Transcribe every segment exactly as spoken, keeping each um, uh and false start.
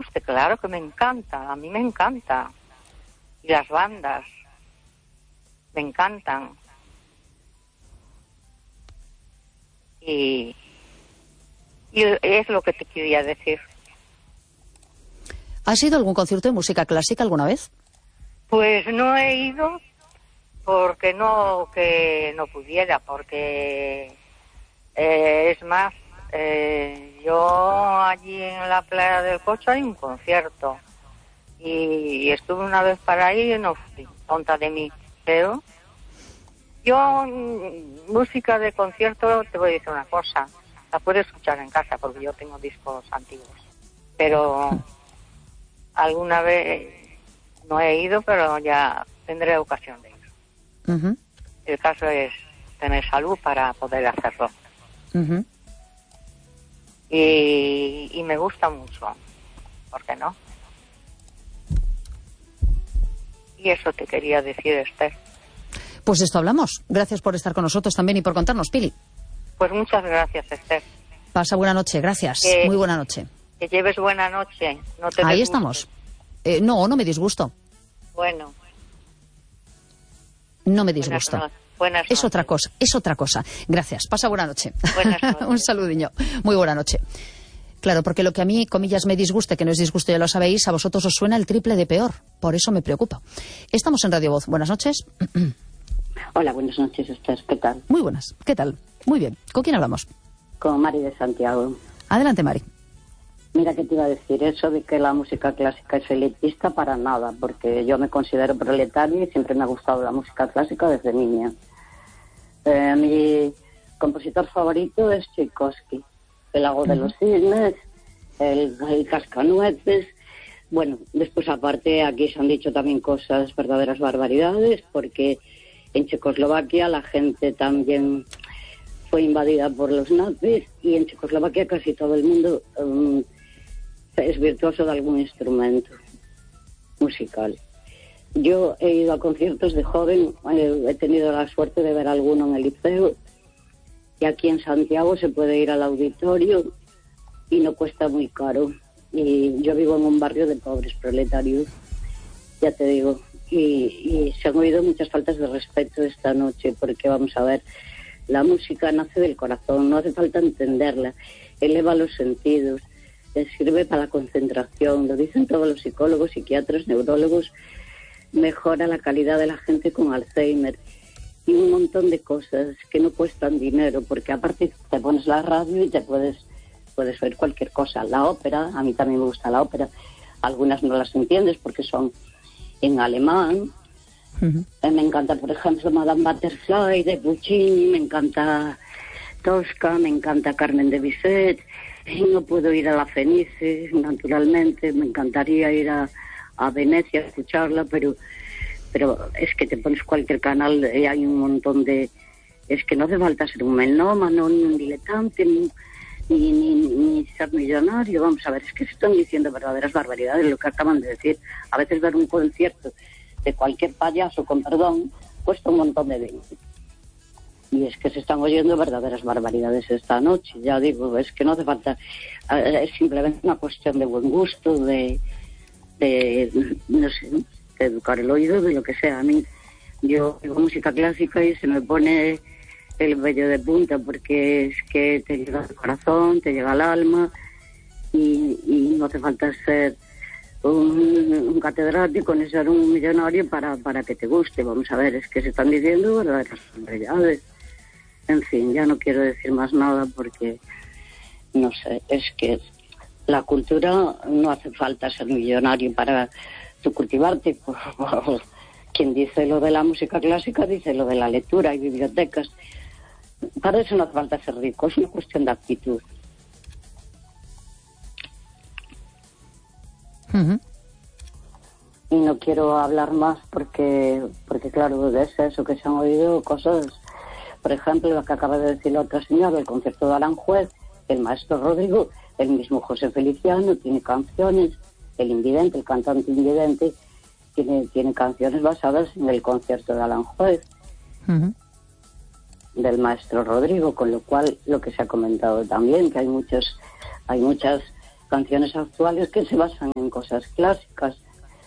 guste, claro que me encanta, a mí me encanta. Y las bandas me encantan. Y, y es lo que te quería decir. ¿Has ido a algún concierto de música clásica alguna vez? Pues no he ido porque no que no pudiera, porque eh, es más, eh, yo allí en la playa del Cocho hay un concierto y, y estuve una vez para ahí y no fui, tonta de mí, pero yo mm, música de concierto te voy a decir una cosa, la puedo escuchar en casa porque yo tengo discos antiguos, pero alguna vez no he ido, pero ya tendré ocasión de ir. Uh-huh. El caso es tener salud para poder hacerlo. Uh-huh. Y, y me gusta mucho, ¿por qué no? Y eso te quería decir, Esther. Pues de esto hablamos. Gracias por estar con nosotros también y por contarnos, Pili. Pues muchas gracias, Esther. Pasa buena noche, gracias. Que, Muy buena noche. Que lleves buena noche. No te Ahí disgustes. estamos. Eh, no, no me disgusto. Bueno. No me disgusto. Buenas, no, buenas es noches. otra cosa, es otra cosa. Gracias. Pasa buena noche. Buenas noches. Un saludiño. Muy buena noche. Claro, porque lo que a mí, comillas, me disguste, que no es disgusto, ya lo sabéis, a vosotros os suena el triple de peor. Por eso me preocupa. Estamos en Radio Voz. Buenas noches. Hola, buenas noches, Esther. ¿Qué tal? Muy buenas. ¿Qué tal? Muy bien. ¿Con quién hablamos? Con Mari de Santiago. Adelante, Mari. Mira que te iba a decir eso de que la música clásica es elitista, para nada, porque yo me considero proletaria y siempre me ha gustado la música clásica desde niña. Eh, mi compositor favorito es Tchaikovsky, El lago de los cisnes, el, el Cascanueces. Bueno, después aparte aquí se han dicho también cosas, verdaderas barbaridades, porque en Checoslovaquia la gente también fue invadida por los nazis y en Checoslovaquia casi todo el mundo um, es virtuoso de algún instrumento musical. Yo he ido a conciertos de joven, eh, he tenido la suerte de ver alguno en el liceo, y aquí en Santiago se puede ir al auditorio y no cuesta muy caro. Y yo vivo en un barrio de pobres proletarios, ya te digo, y, y se han oído muchas faltas de respeto esta noche, porque vamos a ver, la música nace del corazón, no hace falta entenderla, eleva los sentidos, sirve para la concentración, lo dicen todos los psicólogos, psiquiatras, neurólogos, mejora la calidad de la gente con Alzheimer y un montón de cosas que no cuestan dinero, porque aparte te pones la radio y te puedes puedes oír cualquier cosa. La ópera, a mí también me gusta la ópera, algunas no las entiendes porque son en alemán. Uh-huh. Eh, me encanta, por ejemplo, Madame Butterfly de Puccini, me encanta Tosca, me encanta Carmen de Bizet. No puedo ir a la Fenice, naturalmente, me encantaría ir a, a Venecia a escucharla, pero pero es que te pones cualquier canal y hay un montón de... Es que no hace falta ser un melómano, ni un diletante, ni, ni, ni, ni ser millonario. Vamos a ver, es que se están diciendo verdaderas barbaridades, lo que acaban de decir. A veces ver un concierto de cualquier payaso, con perdón, cuesta un montón de dinero. Y es que se están oyendo verdaderas barbaridades esta noche, ya digo, es que no hace falta, es simplemente una cuestión de buen gusto, de, de no sé, de educar el oído, de lo que sea. A mí, yo oigo música clásica y se me pone el vello de punta, porque es que te llega al corazón, te llega al alma, y, y no hace falta ser un, un catedrático ni ser un millonario para, para que te guste. Vamos a ver, es que se están diciendo verdaderas barbaridades. En fin, ya no quiero decir más nada porque, no sé, es que la cultura no hace falta ser millonario para tu cultivarte. Por favor. Quien dice lo de la música clásica dice lo de la lectura y bibliotecas. Para eso no hace falta ser rico, es una cuestión de actitud. Uh-huh. Y no quiero hablar más porque, porque claro, es eso, que se han oído cosas. Por ejemplo, lo que acaba de decir la otra señora, el concierto de Aranjuez, el maestro Rodrigo, el mismo José Feliciano, tiene canciones, el invidente, el cantante invidente, tiene, tiene canciones basadas en el concierto de Aranjuez, uh-huh, del maestro Rodrigo, con lo cual, lo que se ha comentado también, que hay muchos, hay muchas canciones actuales que se basan en cosas clásicas.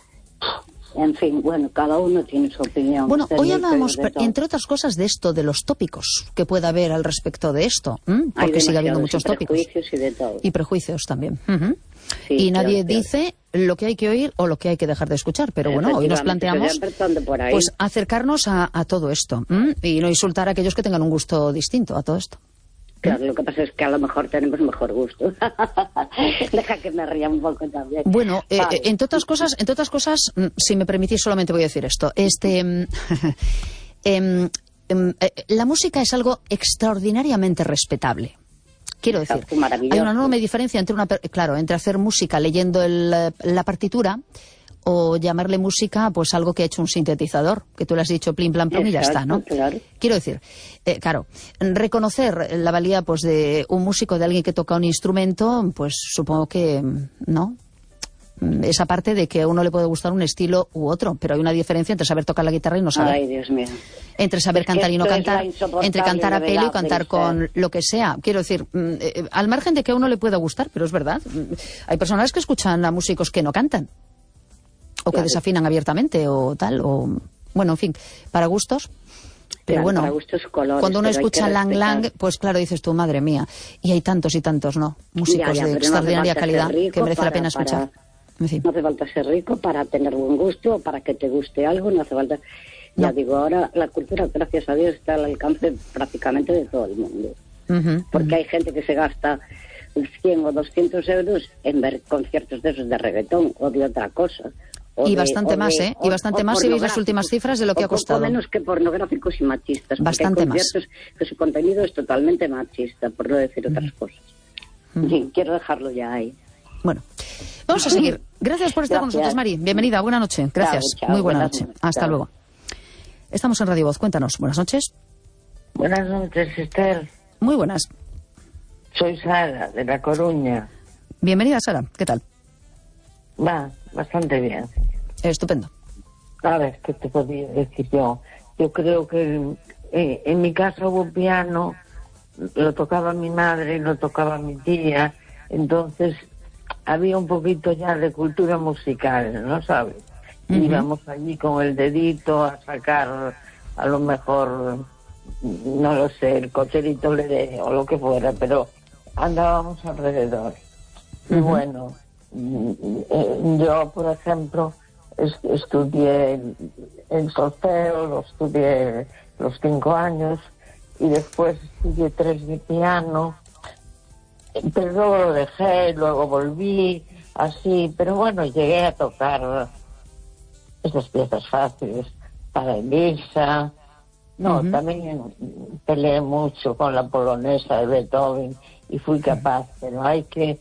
En fin, bueno, cada uno tiene su opinión. Bueno, Usted hoy es hablábamos, muy feo de entre otras cosas, de esto, de los tópicos que pueda haber al respecto de esto, ¿m? Hay porque sigue habiendo demasiados, muchos y tópicos. prejuicios y de todo. Y prejuicios también. Ujú. Sí, y nadie claro, claro. dice lo que hay que oír o lo que hay que dejar de escuchar. Pero bueno, hoy nos Efectivamente, planteamos sería empezando por ahí. pues acercarnos a, a todo esto, ¿m? Y no insultar a aquellos que tengan un gusto distinto a todo esto. Claro, lo que pasa es que a lo mejor tenemos mejor gusto. Deja que me ría un poco también. Bueno, eh, Vale. eh, entre otras cosas, entre otras cosas, mm, si me permitís, solamente voy a decir esto. Este, mm, em, em, eh, la música es algo extraordinariamente respetable. Quiero decir, Exacto, maravilloso. hay una enorme diferencia entre una, per- claro, entre hacer música leyendo el, eh, la partitura o llamarle música, pues algo que ha hecho un sintetizador, que tú le has dicho plim, plan, plum y ya está, ¿no? Exacto, claro. Quiero decir, eh, claro, reconocer la valía pues de un músico, de alguien que toca un instrumento, pues supongo que, ¿no? Esa parte de que a uno le puede gustar un estilo u otro, pero hay una diferencia entre saber tocar la guitarra y no saber. Ay, Dios mío. Entre saber Es que cantar y no esto es la cantar, insoportable entre cantar a pelo y novedad cantar del con ser. lo que sea. Quiero decir, mm, eh, al margen de que a uno le pueda gustar, pero es verdad, mm, hay personas que escuchan a músicos que no cantan, o que Claro. desafinan abiertamente, o tal, o... Bueno, en fin, para gustos. Pero Claro, bueno, para gustos colores, cuando uno pero hay que escucha Lang respetar. Lang, pues claro, dices tú, madre mía. Y hay tantos y tantos, ¿no? Músicos Ya, ya, de pero no hace extraordinaria falta calidad ser rico que merece la para- pena escuchar. para- En fin. No hace falta ser rico para tener buen gusto o para que te guste algo, no hace falta... No. Ya digo, ahora la cultura, gracias a Dios, está al alcance prácticamente de todo el mundo. Ujú, Porque ujú. hay gente que se gasta cien o doscientos euros en ver conciertos de esos de reggaetón o de otra cosa. O Y de- bastante o de- más, ¿eh? Y o- bastante o más si veis las pornográficos, últimas cifras de lo que o ha costado. Poco menos que pornográficos y machistas. porque Bastante hay más. conciertos que su contenido es totalmente machista, por no decir otras cosas. Sí, quiero dejarlo ya ahí. Bueno, vamos a seguir. Gracias por estar con Gracias. nosotros, Mari. Bienvenida, buena noche. Gracias. Chao, chao, Muy buena buenas noche. noches. Hasta Chao. luego. Estamos en Radio Voz. Cuéntanos. Buenas noches. Buenas noches, Esther. Muy buenas. Soy Sara, de La Coruña. Bienvenida, Sara. ¿Qué tal? Va, bastante bien. Estupendo. A ver, ¿qué te podía decir yo? Yo creo que eh, en mi casa hubo un piano, lo tocaba mi madre, lo tocaba mi tía, entonces había un poquito ya de cultura musical, ¿no sabes? Ujú. Íbamos allí con el dedito a sacar a lo mejor, no lo sé, el cocherito leré o lo que fuera, pero andábamos alrededor. Y Ujú. bueno, mm, eh, yo, por ejemplo, es- estudié el, el solfeo, lo estudié los cinco años y después estudié tres de piano, pero luego lo dejé, luego volví, así, pero bueno, llegué a tocar esas piezas fáciles para Elisa. No, Ujú. también peleé mucho con la polonesa de Beethoven y fui capaz, pero hay que...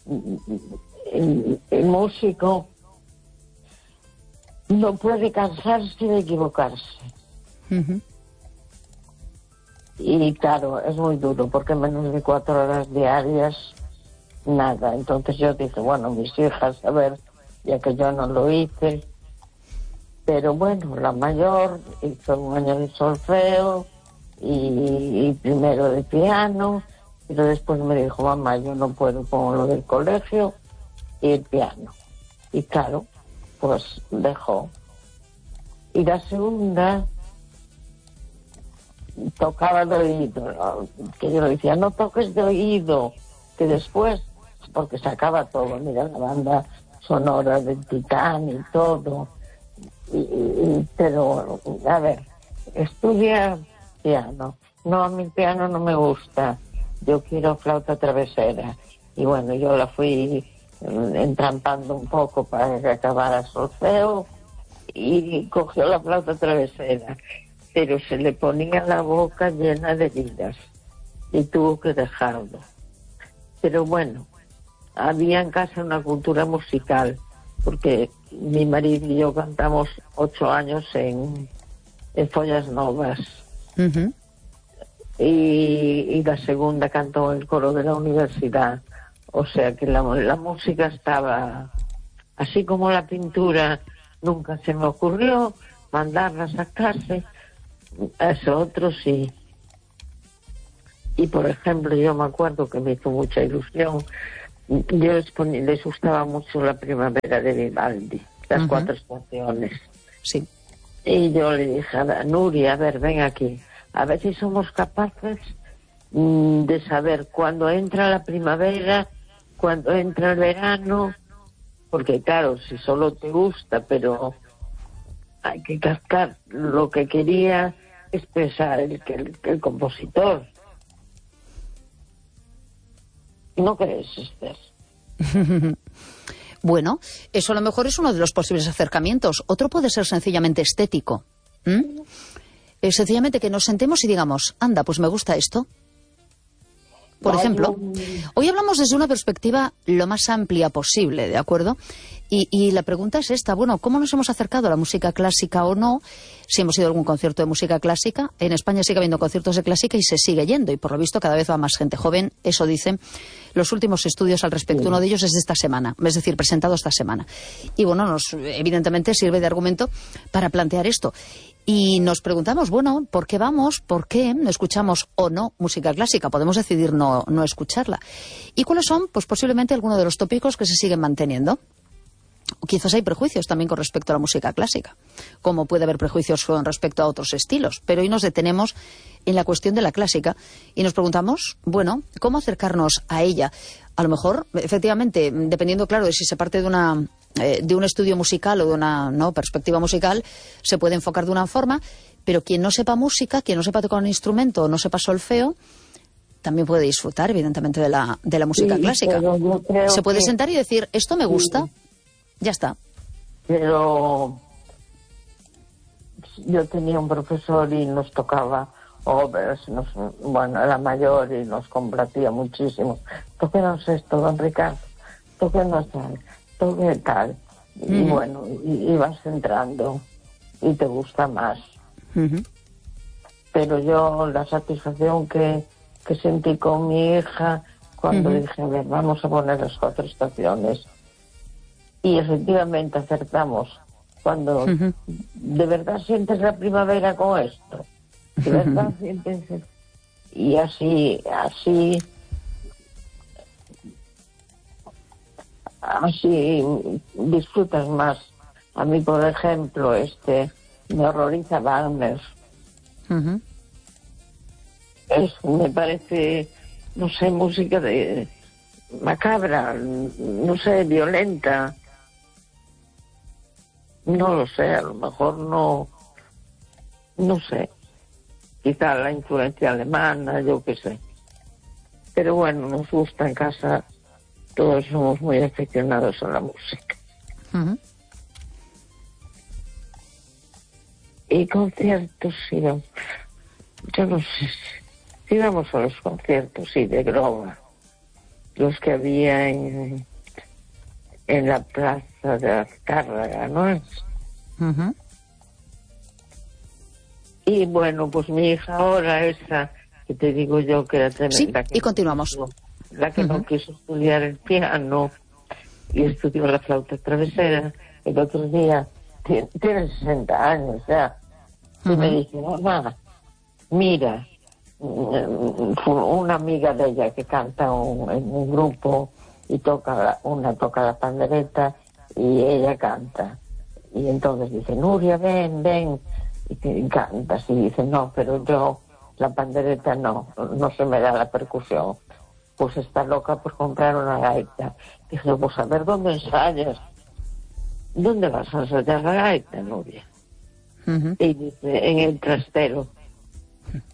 El, el músico no puede cansarse de equivocarse. Ujú. Y claro, es muy duro, porque menos de cuatro horas diarias, nada. Entonces yo dije, bueno, mis hijas, a ver, ya que yo no lo hice. Pero bueno, la mayor hizo un año de solfeo y, y primero de piano, pero después me dijo, mamá, yo no puedo con lo del colegio y el piano. Y claro, pues dejó. Y la segunda tocaba de oído, ¿no? Que yo le decía, no toques de oído, que después, porque sacaba todo, mira la banda sonora del Titán y todo. Y, y- pero, a ver, estudia piano. No, a mi piano no me gusta. Yo quiero flauta travesera. Y bueno, yo la fui eh, entrampando un poco para que acabara solfeo y cogió la flauta travesera. Pero se le ponía la boca llena de heridas y tuvo que dejarlo. Pero bueno, había en casa una cultura musical, porque mi marido y yo cantamos ocho años en, en Follas Novas Ujú. y, y la segunda cantó en el coro de la universidad. O sea que la, la música estaba, así como la pintura, nunca se me ocurrió mandarla a sacarse, a eso otro sí. Y por ejemplo, yo me acuerdo que me hizo mucha ilusión yo les, ponía, les gustaba mucho la primavera de Vivaldi, las uh-huh. cuatro estaciones. Sí. Y yo le dije a Nuria, a ver, ven aquí, a ver si somos capaces mmm, de saber cuándo entra la primavera, cuándo entra el verano, porque claro, si solo te gusta, pero hay que captar lo que quería expresar el, el, el compositor. ¿No crees, Esther? Bueno, eso a lo mejor es uno de los posibles acercamientos. Otro puede ser sencillamente estético. ¿Mm? Es sencillamente que nos sentemos y digamos, anda, pues me gusta esto. Por ejemplo, hoy hablamos desde una perspectiva lo más amplia posible, ¿de acuerdo? Y, y la pregunta es esta, bueno, ¿cómo nos hemos acercado a la música clásica o no? Si hemos ido a algún concierto de música clásica. En España sigue habiendo conciertos de clásica y se sigue yendo, y por lo visto cada vez va más gente joven, eso dicen los últimos estudios al respecto. Sí. Uno de ellos es de esta semana, es decir, presentado esta semana. Y bueno, nos evidentemente sirve de argumento para plantear esto. Y nos preguntamos, bueno, ¿por qué vamos? ¿Por qué no escuchamos o no música clásica? Podemos decidir no, no escucharla. ¿Y cuáles son? Pues posiblemente algunos de los tópicos que se siguen manteniendo. O quizás hay prejuicios también con respecto a la música clásica, como puede haber prejuicios con respecto a otros estilos. Pero hoy nos detenemos en la cuestión de la clásica y nos preguntamos, bueno, ¿cómo acercarnos a ella? A lo mejor, efectivamente, dependiendo, claro, de si se parte de una... Eh, de un estudio musical o de una no perspectiva musical, se puede enfocar de una forma, pero quien no sepa música, quien no sepa tocar un instrumento o no sepa solfeo, también puede disfrutar, evidentemente, de la, de la música sí, clásica. Se puede que... sentar y decir, esto me gusta, sí. Ya está. Pero yo tenía un profesor y nos tocaba obras, nos, bueno, era mayor y nos complacía muchísimo. Tóquenos esto, don Ricardo, tóquenos tal. Toque tal, y uh-huh. bueno, y, y vas entrando y te gusta más. Uh-huh. Pero yo la satisfacción que, que sentí con mi hija cuando uh-huh. dije, a ver, vamos a poner las cuatro estaciones, y efectivamente acertamos, cuando uh-huh. de verdad sientes la primavera con esto, de verdad uh-huh. sientes, y así, así así disfrutas más. A mí, por ejemplo, este me horroriza Wagner. Uh-huh. Es, me parece, no sé, música de macabra, no sé, violenta. No lo sé, a lo mejor no, no sé. Quizá la influencia alemana, yo qué sé. Pero bueno, nos gusta en casa. Todos somos muy aficionados a la música. Uh-huh. Y conciertos, sí, no, yo no sé, si íbamos a los conciertos, sí, de Groba, los que había en, en la plaza de Azcárraga, ¿no es? Uh-huh. Y bueno, pues mi hija ahora, esa que te digo yo que era tremenda. Sí, y continuamos. La que uh-huh. no quiso estudiar el piano y estudió la flauta travesera, el otro día tiene, tiene sesenta años ya, uh-huh. y me dice, mamá, mira, una amiga de ella que canta un, en un grupo y toca, una toca la pandereta y ella canta. Y entonces dice, Nuria, ven, ven, y, y cantas, y dice, no, pero yo la pandereta no, no se me da la percusión. Pues está loca por comprar una gaita. Dije, pues a ver, ¿dónde ensayas? ¿Dónde vas a ensayar la gaita, Nuria? Uh-huh. Y dice, en el trastero.